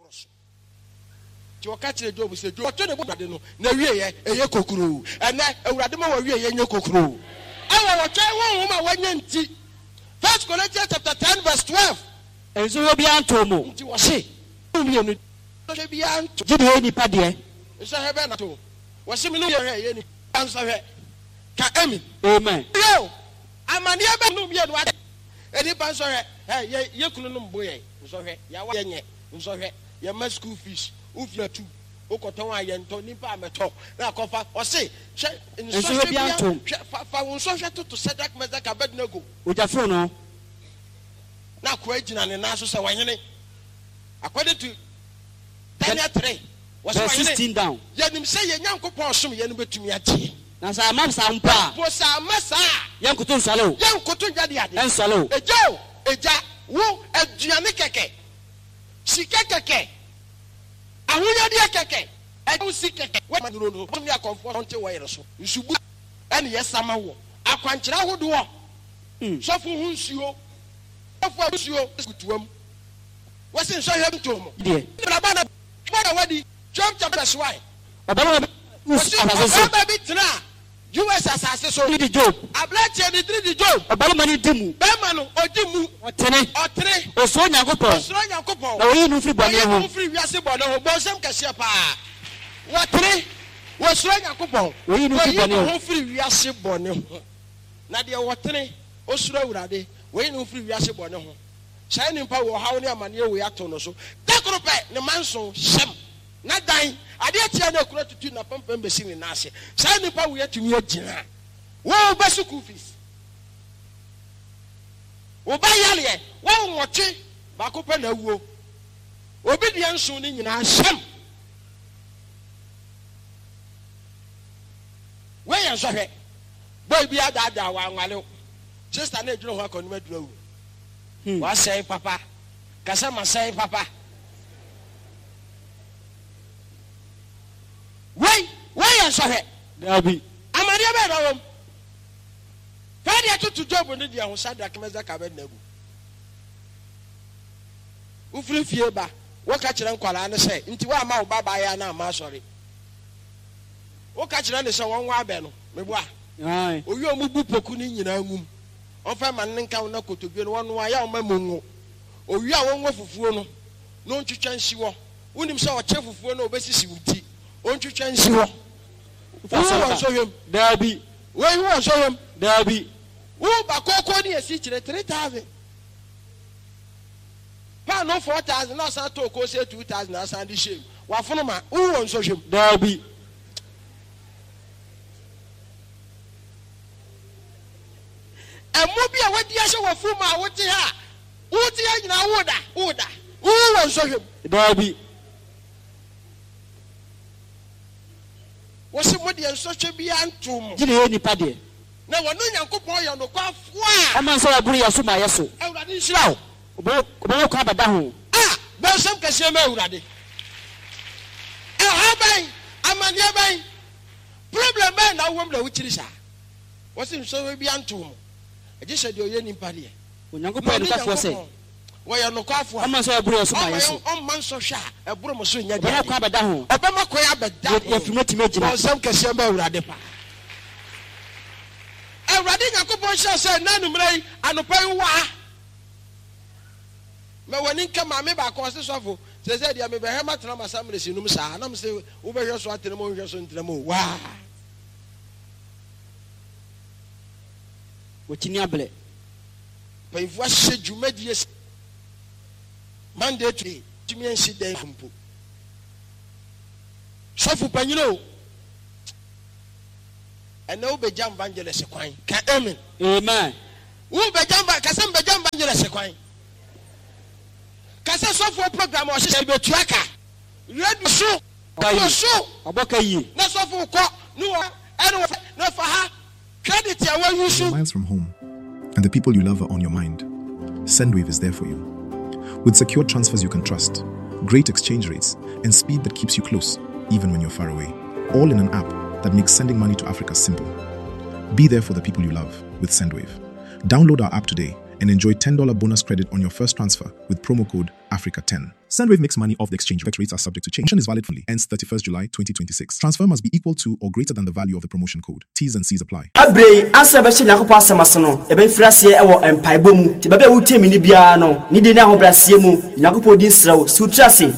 cross. You catch the job, say, you turn the body no, a kokuru, and I Radimo, a kokuru. I will try one woman when you First Corinthians chapter 10, verse 12. And so you'll be Antomo. You will say, you'll be Anto. Did you any paddy? It's a heaven at all. Was similar any answer. Amen. Yo, I'm a near no yet. What? Any pastor, hey, you couldn't boy. Sorry, Yawa, sorry, your my school fees. If you're two, Okotoa and Tony Palmetto, now Kofa, or say, in the social to set that Mazaka Bednego with a phone. Now, question and an answer, according to Daniel 3, was 16 down. Let him say, a young couple of some young to me at tea. Now, some mamma was a massa, young Cotton Salo, young Cotton Yadi, and Salo, a Joe, a Jack, woo, a Gianicake, Sikake. I will not keke. I don't see keke. What do you know? Only a comfort until where so. You should be. And yes, some more. I can't tell who do. So for who's you? What's you? To him. What's in so him to him? What the jump chapter why? About baby US assassin so the job. I bless you the job. About money dimu. Bemano or dimu or tene or tene or so yakopo. So yakopo. No you no free body. No free we ase body. O bonsam kase pa. What tene? Was so yakopo. We no free body. No free we ase body. Na de what tene? O suro urade. We no free we ase body ho. Shining power how ne amane we ato no so. Takrope ne manso shem. Na dan ade atia na kura tutu na pampam besi ni na ase sai nipa wo yatumi agina wo ba school fees wo ba yale wo nwoche ba ko pa na wuo obi de anso ni nyina hyam we yan so hwe boy bi ada wa nwale sister na eduro ho akonuma duro wu wa sai papa kasa ma sai papa. Why sorry? Dabi. Amaria be na wom. Fadia to job no dia ho sada kemeza ka be nagu. Ufri fie ba, wo ka kire nkwala ne se, nti wa ma wo baba ya na ma sorry. Wo ka kire ne se won wa be no, mebo a. Ai. Oyi omu bu poku ni nyina ngum. Ofa man nka wo na kotobie no won wa ya o ma mungu. Oyi a won wa fufuo no, no ntwetwa nsi wo. Unim se o che fufuo no obesisi wuti. On to change you. Derby. Where you want show him? Derby. Who Bacco near 3,000. Pan no 4,000, no Santo say 2,000 as Sandy shame. What for my who wants show him? Derby. And Mobia, what the answer of Fuma, what they are? Who the order? Who wants show him? Derby. Was somebody and such a be antum? Did you any paddy? Now, one young boy on the quaff. I'm not so agree as my yasso. I didn't slow. About Cabadaho. Ah, there's some Cassia already. I'm a nearby. Problem man, I wonder which is. Was in so be antum. I just said you're any paddy. When you go by the was say. Why are no cough? I'm not so agree as my yasso. On man so shy. A bromosun, you have Cabadaho. Obama Quab, if you met me, some Cassia already. A rading a couple said, Nanumray, and a pay wa. My one income, I may back across the sofa. Says, I may be a matter of my summers in Numsa, and I'm saying, over your swat in the moon, just into the moon. Wow. What in your belly? But if what said you made yes Monday to me and sit there from Poo. So for Panino. And no be jam bangeles equine. Amen. Amen. Who be jam Casam be jam bangeles equine. Casa software program or say be tracker. Red show. Show. Abokayi. Na software ko no no for her credit ya when you show. Miles from home and the people you love are on your mind. Sendwave is there for you. With secure transfers you can trust, great exchange rates, and speed that keeps you close, even when you're far away. All in an app that makes sending money to Africa simple. Be there for the people you love with Sendwave. Download our app today and enjoy $10 bonus credit on your first transfer with promo code Africa10. Sendwave makes money off the exchange. Rates are subject to change. Promotion is valid fully. Ends 31st July 2026. Transfer must be equal to or greater than the value of the promotion code. T's and C's apply. Abre asa be che nyakopa asamasono e be frase e wo empaibo mu ti be utemi ni bia no ni de na ho brase mu nyakopo din srawo sutrase